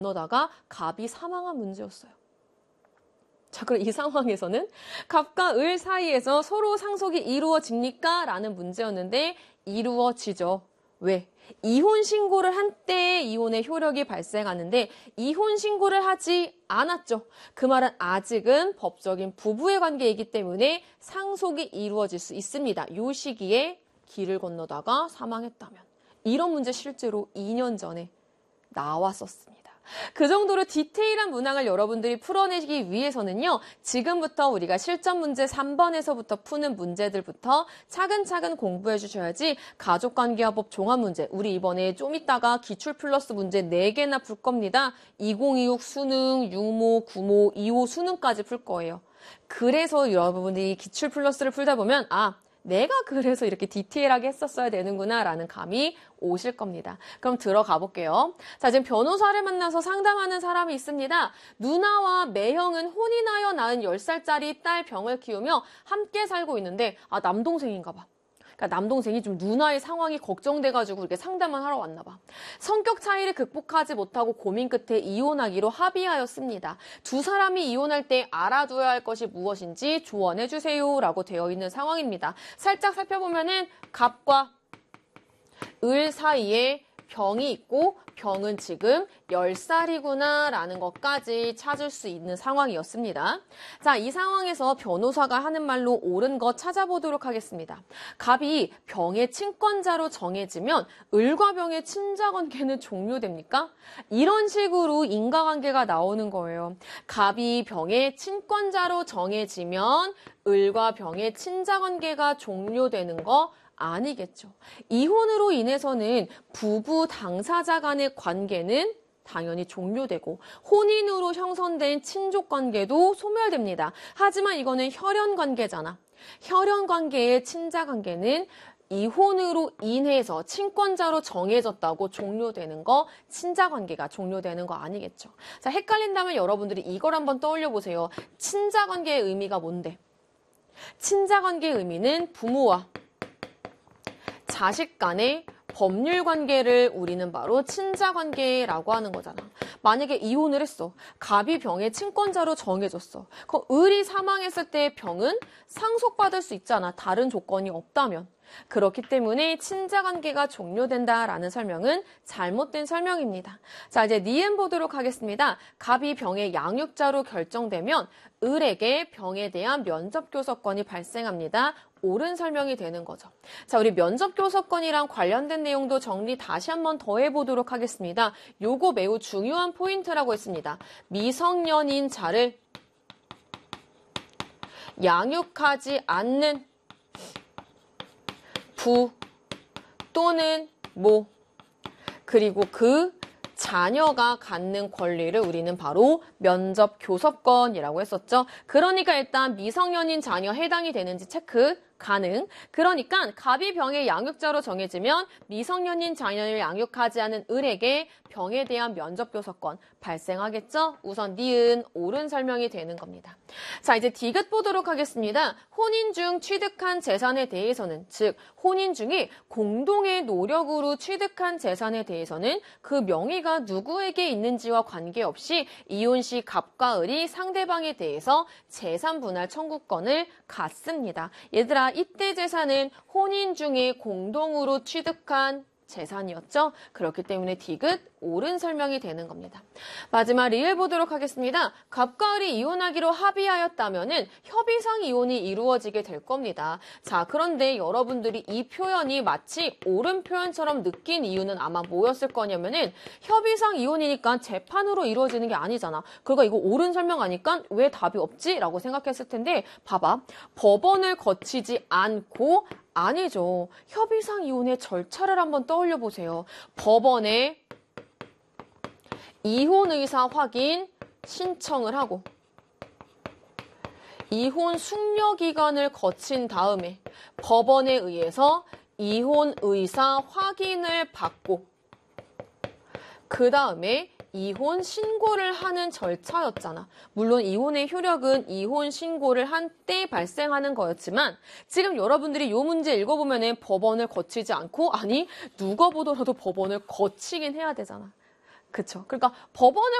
건너다가 갑이 사망한 문제였어요. 자, 그럼 이 상황에서는 갑과 을 사이에서 서로 상속이 이루어집니까? 라는 문제였는데 이루어지죠. 왜? 이혼 신고를 한 때에 이혼의 효력이 발생하는데 이혼 신고를 하지 않았죠. 그 말은 아직은 법적인 부부의 관계이기 때문에 상속이 이루어질 수 있습니다. 이 시기에 길을 건너다가 사망했다면. 이런 문제 실제로 2년 전에 나왔었습니다. 그 정도로 디테일한 문항을 여러분들이 풀어내기 위해서는요. 지금부터 우리가 실전 문제 3번에서부터 푸는 문제들부터 차근차근 공부해 주셔야지 가족관계화법 종합문제 우리 이번에 좀 이따가 기출 플러스 문제 4개나 풀 겁니다. 2026 수능, 유모, 구모, 2호 수능까지 풀 거예요. 그래서 여러분들이 기출 플러스를 풀다 보면 내가 그래서 이렇게 디테일하게 했었어야 되는구나 라는 감이 오실 겁니다. 그럼 들어가 볼게요. 자, 지금 변호사를 만나서 상담하는 사람이 있습니다. 누나와 매형은 혼인하여 낳은 10살짜리 딸 병을 키우며 함께 살고 있는데 남동생인가 봐. 그러니까 남동생이 좀 누나의 상황이 걱정돼가지고 이렇게 상담을 하러 왔나 봐. 성격 차이를 극복하지 못하고 고민 끝에 이혼하기로 합의하였습니다. 두 사람이 이혼할 때 알아둬야 할 것이 무엇인지 조언해 주세요 라고 되어 있는 상황입니다. 살짝 살펴보면은 갑과 을 사이에 병이 있고 병은 지금 10살이구나 라는 것까지 찾을 수 있는 상황이었습니다. 자, 이 상황에서 변호사가 하는 말로 옳은 것 찾아보도록 하겠습니다. 갑이 병의 친권자로 정해지면 을과 병의 친자관계는 종료됩니까? 이런 식으로 인과관계가 나오는 거예요. 갑이 병의 친권자로 정해지면 을과 병의 친자관계가 종료되는 거 아니겠죠. 이혼으로 인해서는 부부 당사자 간의 관계는 당연히 종료되고 혼인으로 형성된 친족 관계도 소멸됩니다. 하지만 이거는 혈연 관계잖아. 혈연 관계의 친자 관계는 이혼으로 인해서 친권자로 정해졌다고 종료되는 거, 친자 관계가 종료되는 거 아니겠죠. 자, 헷갈린다면 여러분들이 이걸 한번 떠올려 보세요. 친자 관계의 의미가 뭔데? 친자 관계의 의미는 부모와 자식 간의 법률 관계를 우리는 바로 친자 관계라고 하는 거잖아. 만약에 이혼을 했어. 갑이 병의 친권자로 정해졌어. 그 을이 사망했을 때 병은 상속받을 수 있잖아. 다른 조건이 없다면. 그렇기 때문에 친자 관계가 종료된다라는 설명은 잘못된 설명입니다. 자, 이제 니은 보도록 하겠습니다. 갑이 병의 양육자로 결정되면 을에게 병에 대한 면접교섭권이 발생합니다. 옳은 설명이 되는 거죠. 자, 우리 면접교섭권이랑 관련된 내용도 정리 다시 한번 더 해보도록 하겠습니다. 요거 매우 중요한 포인트라고 했습니다. 미성년인 자를 양육하지 않는 부 또는 모 그리고 그 자녀가 갖는 권리를 우리는 바로 면접교섭권이라고 했었죠. 그러니까 일단 미성년인 자녀 해당이 되는지 체크 가능. 그러니까 갑이 병의 양육자로 정해지면 미성년인 자녀를 양육하지 않은 을에게 병에 대한 면접교섭권 발생하겠죠? 우선 니은 옳은 설명이 되는 겁니다. 자, 이제 디귿 보도록 하겠습니다. 혼인 중 취득한 재산에 대해서는, 즉 혼인 중에 공동의 노력으로 취득한 재산에 대해서는 그 명의가 누구에게 있는지와 관계없이 이혼 시 갑과 을이 상대방에 대해서 재산 분할 청구권을 갖습니다. 얘들아, 이때 재산은 혼인 중에 공동으로 취득한 재산이었죠. 그렇기 때문에 디귿 옳은 설명이 되는 겁니다. 마지막 리을 보도록 하겠습니다. 갑과 을이 이혼하기로 합의하였다면은 협의상 이혼이 이루어지게 될 겁니다. 자, 그런데 여러분들이 이 표현이 마치 옳은 표현처럼 느낀 이유는 아마 뭐였을 거냐면은 협의상 이혼이니까 재판으로 이루어지는 게 아니잖아. 그러니까 이거 옳은 설명 아니까 왜 답이 없지? 라고 생각했을 텐데 봐봐. 법원을 거치지 않고 아니죠. 협의상 이혼의 절차를 한번 떠올려 보세요. 법원에 이혼 의사 확인 신청을 하고 이혼 숙려 기간을 거친 다음에 법원에 의해서 이혼 의사 확인을 받고 그 다음에 이혼 신고를 하는 절차였잖아. 물론 이혼의 효력은 이혼 신고를 한 때 발생하는 거였지만 지금 여러분들이 이 문제 읽어보면은 법원을 거치지 않고 아니 누가 보더라도 법원을 거치긴 해야 되잖아. 그쵸. 그러니까 법원을